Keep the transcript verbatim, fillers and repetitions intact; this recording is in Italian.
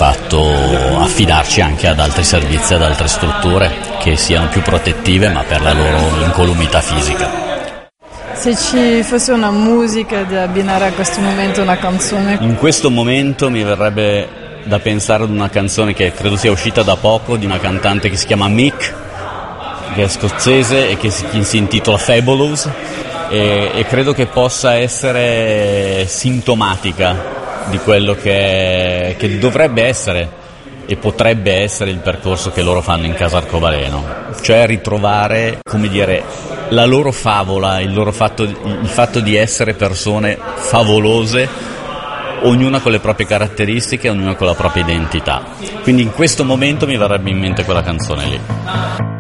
fatto affidarci anche ad altri servizi, ad altre strutture che siano più protettive ma per la loro incolumità fisica. Se ci fosse una musica da abbinare a questo momento, una canzone? In questo momento mi verrebbe da pensare ad una canzone che credo sia uscita da poco, di una cantante che si chiama Mick, che è scozzese e che si, che si intitola Fabulous, e, e credo che possa essere sintomatica di quello che, che dovrebbe essere e potrebbe essere il percorso che loro fanno in Casa Arcobaleno, cioè ritrovare, come dire, la loro favola, il loro fatto, il fatto di essere persone favolose, ognuna con le proprie caratteristiche, ognuna con la propria identità. Quindi in questo momento mi verrebbe in mente quella canzone lì.